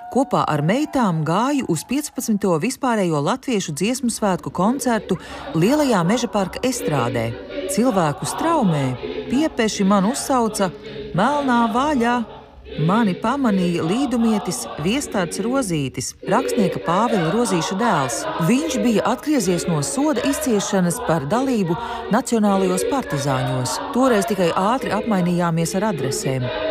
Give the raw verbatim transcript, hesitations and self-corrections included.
Kopā ar meitām gāju uz piecpadsmito vispārējo latviešu dziesmu svētku koncertu Lielajā Mežaparka estrādē. Cilvēku straumē piepeši man uzsauca Melnā vaļa. Mani pamanīja līdumietis Viestards Rozītis, rakstnieka Pāvila Rozīša dēls. Viņš bija atgriezies no soda izciešanas par dalību Nacionālajos partizāņos. Toreiz tikai ātri apmainījāmies ar adresēm.